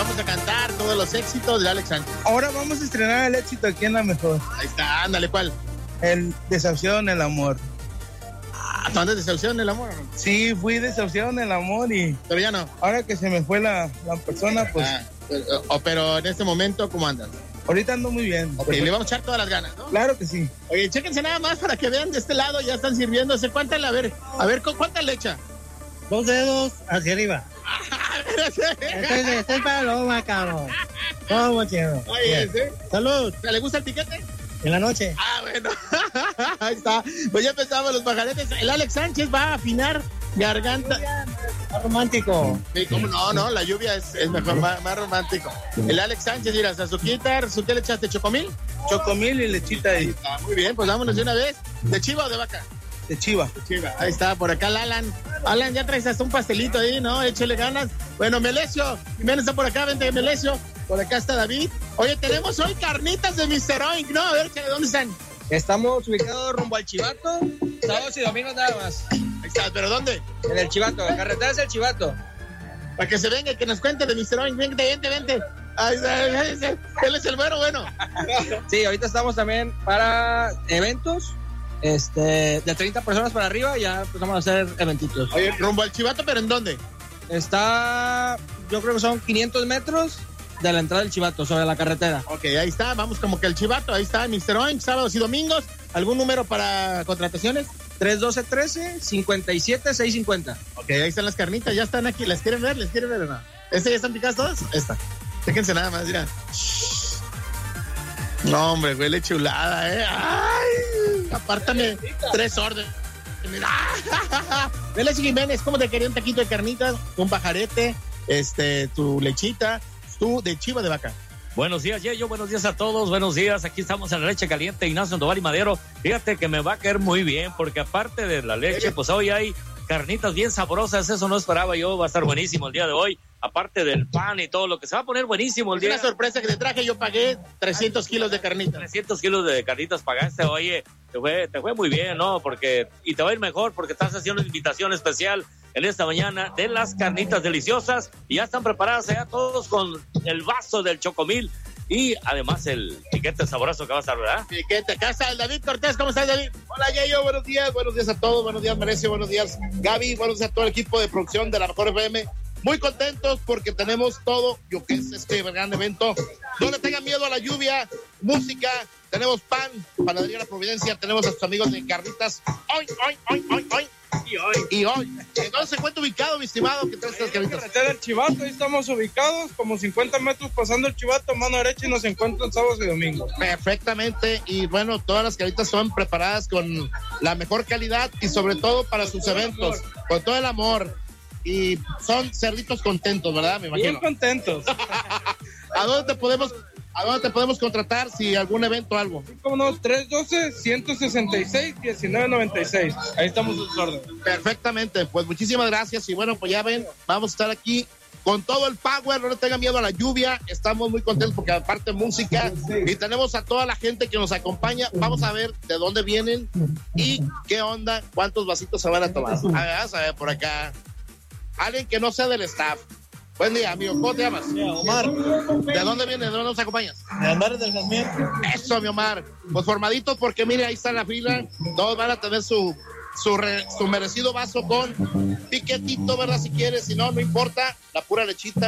vamos a cantar todos los éxitos de Alex Sánchez. Ahora vamos a estrenar el éxito aquí en La Mejor. Ahí está, ándale, ¿cuál? El Desahuciado en el Amor. ¿Tú andas desahuciado en el amor? Sí, fui desahuciado en el amor y... Pero ya no. Ahora que se me fue la persona, pues... Pero en este momento, ¿cómo andas? Ahorita ando muy bien. Ok, le vamos a echar todas las ganas, ¿no? Claro que sí. Oye, chéquense nada más para que vean de este lado, ya están sirviéndose. ¿Cuánta? A ver, ¿cuánta le echa? 2 dedos hacia arriba. Estoy paloma, cabrón. ¿Cómo, chido? Oye, ¿sí? Salud. ¿Le gusta el piquete? En la noche. Bueno. Ahí está. Pues ya empezamos los pajaretes. El Alex Sánchez va a afinar garganta. Más romántico. Sí, ¿cómo no? La lluvia es mejor, más romántico. El Alex Sánchez, mira, hasta su quitar, ¿su qué le echaste? ¿Chocomil? Chocomil y lechita ahí. Muy bien, pues vámonos de una vez. ¿De chiva o de vaca? De chiva. Ahí está, por acá el Alan. Alan, ya traes hasta un pastelito ahí, ¿no? Échale ganas. Bueno, Melesio, Jiménez está por acá, vente, Melesio. Por acá está David. Oye, tenemos hoy carnitas de Mr. Oink, ¿no? A ver, ¿dónde están? Estamos ubicados rumbo al Chivato, sábados y domingos nada más. Ahí está, ¿pero dónde? En el Chivato, la carretera es el Chivato. Para que se venga y que nos cuente de Mr. Oink. Vente. Ahí está, él es el bueno. Sí, ahorita estamos también para eventos. De 30 personas para arriba, ya empezamos a hacer eventitos. Oye, rumbo al Chivato, ¿pero en dónde? Está, yo creo que son 500 metros de la entrada del Chivato, sobre la carretera. Ok, ahí está, vamos como que al Chivato, ahí está Mr. Oink, sábados y domingos. ¿Algún número para contrataciones? 312-13-57-650. Ok, ahí están las carnitas, ya están aquí. ¿Les quieren ver o no? ¿Ya están picadas todas? Esta. Chéquense nada más, mira. No, hombre, huele chulada, ¿eh? ¡Ay! Apártame 3 órdenes. Vélez Jiménez, ¿cómo te quería un taquito de carnitas? Un pajarete, tu lechita, tú de chiva de vaca. Buenos días, Yeyo, buenos días a todos, buenos días, aquí estamos en la leche caliente, Ignacio Sandoval y Madero. Fíjate que me va a caer muy bien, porque aparte de la leche, pues hoy hay carnitas bien sabrosas, eso no esperaba yo, va a estar buenísimo el día de hoy, aparte del pan y todo lo que se va a poner buenísimo el día. Una sorpresa que te traje, yo pagué 300 kilos de carnitas. 300 kilos de carnitas pagaste, oye, te fue muy bien, ¿no? Y te va a ir mejor porque estás haciendo una invitación especial en esta mañana de las carnitas deliciosas y ya están preparadas allá todos con el vaso del Chocomil y además el piquete sabroso que va a estar, ¿verdad? Piquete, acá está el David Cortés, ¿cómo estás, David? Hola, Yayo, buenos días a todos, buenos días, Merecio, buenos días, Gaby, buenos días a todo el equipo de producción de La Mejor FM. Muy contentos porque tenemos todo lo que es este gran evento. No le tengan miedo a la lluvia, música, tenemos pan, panadería La Providencia, tenemos a sus amigos de carnitas. ¡Oy! Y hoy. ¿Dónde se encuentra ubicado, mi estimado, que trae estas carnitas? Carretera del Chivato, ahí estamos ubicados, como 50 metros pasando el Chivato, mano derecha, y nos encuentran sábados y domingos. Perfectamente, y bueno, todas las carnitas son preparadas con la mejor calidad y sobre todo para sus eventos, con todo el amor. Y son cerditos contentos, ¿verdad? Me imagino. Bien contentos. ¿A dónde te podemos contratar si algún evento o algo? Como no, 312-166-1996. Ahí estamos a sus órdenes. Perfectamente, pues muchísimas gracias. Y bueno, pues ya ven, vamos a estar aquí con todo el power, no le tengan miedo a la lluvia. Estamos muy contentos porque aparte música y tenemos a toda la gente que nos acompaña. Vamos a ver de dónde vienen y qué onda, cuántos vasitos se van a tomar. Vamos a ver por acá. Alguien que no sea del staff. Buen día, amigo. ¿Cómo te llamas? Omar. ¿De dónde vienes? ¿De dónde nos acompañas? De Andares del Jazmín. Eso, mi Omar. Pues formaditos porque mire, ahí está la fila. Todos van a tener su merecido vaso con piquetito, ¿verdad? Si quieres, si no, no importa. La pura lechita.